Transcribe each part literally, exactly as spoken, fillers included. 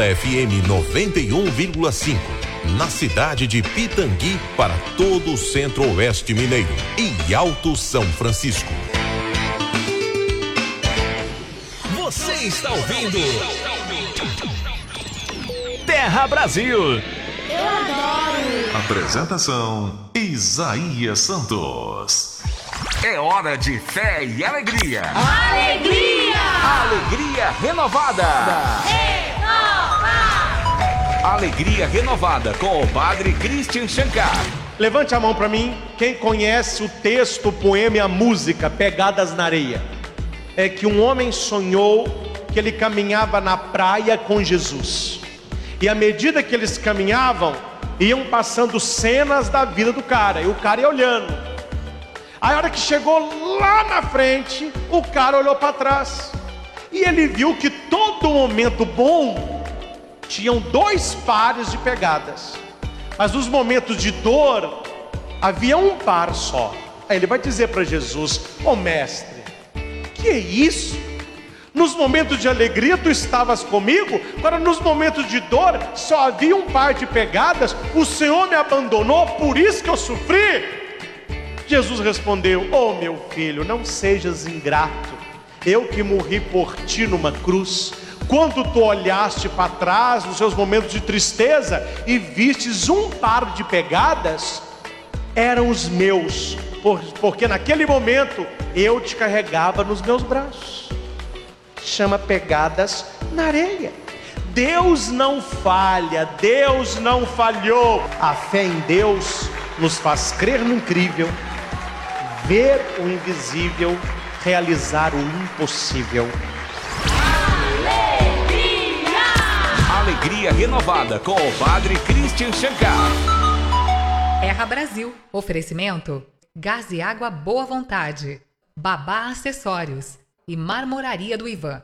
F M noventa e um vírgula cinco, na cidade de Pitangui, para todo o Centro-Oeste Mineiro e Alto São Francisco. Você está ouvindo Terra Brasil. Eu adoro. Apresentação Isaías Santos. É hora de fé e alegria. Alegria! Alegria renovada. Renova! Alegria renovada com o Padre Christian Shankar. Levante a mão para mim, quem conhece o texto, o poema e a música Pegadas na Areia. É que um homem sonhou que ele caminhava na praia com Jesus. E à medida que eles caminhavam, iam passando cenas da vida do cara. E o cara ia olhando. Aí a hora que chegou lá na frente, o cara olhou para trás. E ele viu que todo momento bom tinham dois pares de pegadas. Mas nos momentos de dor, havia um par só. Aí ele vai dizer para Jesus: ô mestre, que é isso? Nos momentos de alegria tu estavas comigo, agora nos momentos de dor só havia um par de pegadas. O Senhor me abandonou, por isso que eu sofri. Jesus respondeu: oh meu filho, não sejas ingrato. Eu que morri por ti numa cruz. Quando tu olhaste para trás nos seus momentos de tristeza e vistes um par de pegadas, eram os meus, porque naquele momento eu te carregava nos meus braços. Chama pegadas na areia. Deus não falha, Deus não falhou. A fé em Deus nos faz crer no incrível, ver o invisível, realizar o impossível. Alegria! Alegria renovada com o Padre Christian Shankar. Terra Brasil. Oferecimento: Gás e Água Boa Vontade, Babá Acessórios e Marmoraria do Ivan.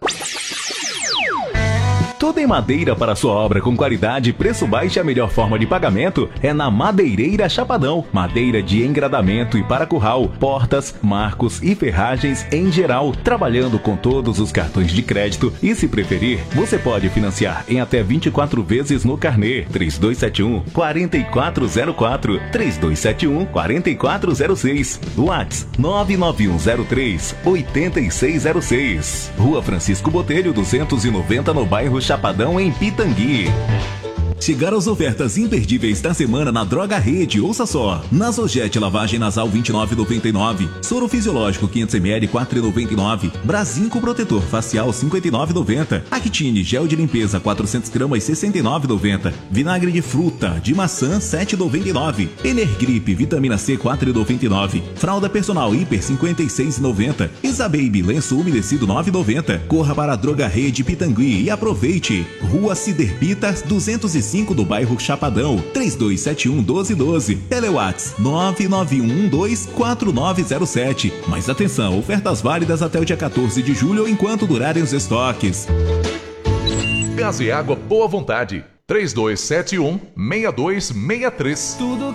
Tudo em madeira para sua obra com qualidade, preço baixo e a melhor forma de pagamento é na Madeireira Chapadão. Madeira de engradamento e para curral, portas, marcos e ferragens em geral, trabalhando com todos os cartões de crédito e, se preferir, você pode financiar em até vinte e quatro vezes no carnê. Três dois sete um, quatro quatro zero quatro, três dois sete um, quatro quatro zero seis, WhatsApp nove nove um zero três, oito seis zero seis. Rua Francisco Botelho duzentos e noventa, no bairro Chapadão, em Pitangui. Chegaram as ofertas imperdíveis da semana na Droga Rede. Ouça só: Nasojet lavagem nasal vinte e nove reais e noventa e nove centavos, soro fisiológico quinhentos mililitros quatro reais e noventa e nove centavos, Brasinco protetor facial cinquenta e nove reais e noventa centavos, Actine gel de limpeza quatrocentas gramas sessenta e nove reais e noventa centavos, vinagre de fruta de maçã sete reais e noventa e nove centavos, Energrip vitamina C quatro reais e noventa e nove centavos, fralda personal hiper cinquenta e seis reais e noventa centavos, Isababy lenço umedecido nove reais e noventa centavos. Corra para a Droga Rede Pitangui e aproveite. Rua Ciderpitas duzentos e cinco, do bairro Chapadão, três dois sete um, um dois um dois, Telewats nove nove um um dois quatro nove zero sete. Mas atenção, ofertas válidas até o dia quatorze de julho enquanto durarem os estoques. Gás e Água Boa Vontade. três dois sete um, seis dois seis três. Tudo